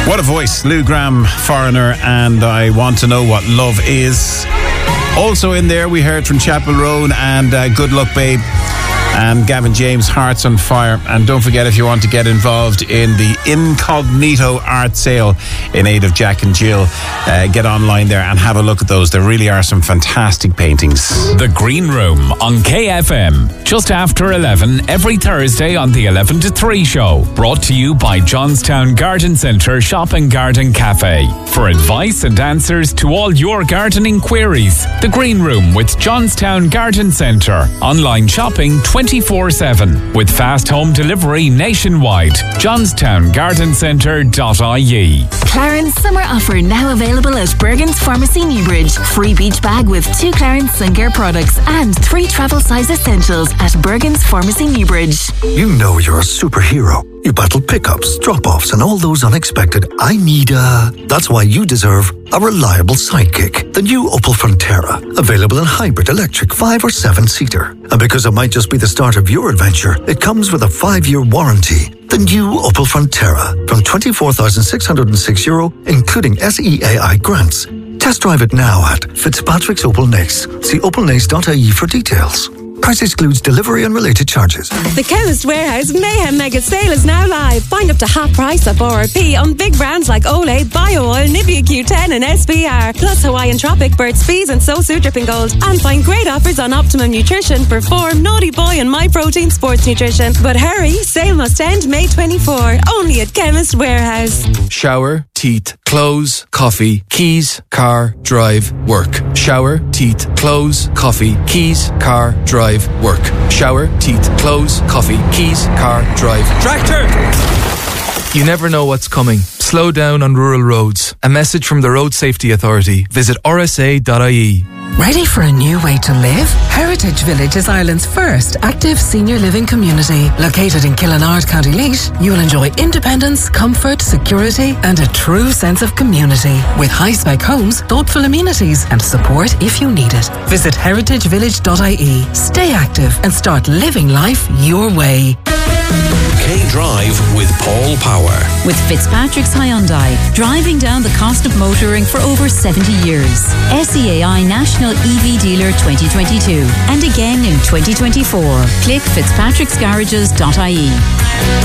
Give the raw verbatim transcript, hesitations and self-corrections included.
What a voice. Lou Gramm, Foreigner, and I Want to Know What Love Is. Also in there, we heard from Chapel Roan and uh, Good Luck Babe, and Gavin James, Hearts on Fire. And don't forget, if you want to get involved in the Incognito art sale in aid of Jack and Jill, uh, get online there and have a look at those. There really are some fantastic paintings. The Green Room on K F M, just after eleven, every Thursday on the eleven to three show. Brought to you by Johnstown Garden Centre Shop and Garden Cafe. For advice and answers to all your gardening queries, The Green Room with Johnstown Garden Centre. Online shopping twenty-four seven with fast home delivery nationwide. johnstown garden centre dot I E. Clarence summer offer now available at Bergen's Pharmacy Newbridge. Free beach bag with two Clarence Sun Care products and three travel size essentials at Bergen's Pharmacy Newbridge. You know you're a superhero. You battle pickups, drop-offs and all those unexpected I need a... That's why you deserve a reliable sidekick. The new Opel Frontera. Available in hybrid, electric, five or seven-seater. And because it might just be the start of your adventure, it comes with a five-year warranty. The new Opel Frontera from twenty-four thousand six hundred six euro, including S E A I grants. Test drive it now at Fitzpatrick's Opel Nace. See opel nace dot I E for details. Price excludes delivery and related charges. The Chemist Warehouse Mayhem Mega Sale is now live. Find up to half price at R R P on big brands like Olay, BioOil, Nivea Q ten and S P R. Plus Hawaiian Tropic, Burt's Bees and SoSo Dripping Gold. And find great offers on Optimum Nutrition, Perform, Naughty Boy and My Protein Sports Nutrition. But hurry, sale must end May twenty-fourth. Only at Chemist Warehouse. Shower, teeth, clothes, coffee, keys, car, drive, work. Shower, teeth, clothes, coffee, keys, car, drive, work. Shower, teeth, clothes, coffee, keys, car, drive. Tractor! You never know what's coming. Slow down on rural roads. A message from the Road Safety Authority. Visit R S A dot I E. Ready for a new way to live? Heritage Village is Ireland's first active senior living community. Located in Killinard, County Laois, you'll enjoy independence, comfort, security and a true sense of community. With high-spec homes, thoughtful amenities and support if you need it. Visit heritage village dot I E. Stay active and start living life your way. K-Drive with Paul Power. With Fitzpatrick's Hyundai, driving down the cost of motoring for over seventy years. S E A I National E V Dealer twenty twenty-two and again in twenty twenty-four. Click fitzpatricks garages dot I E.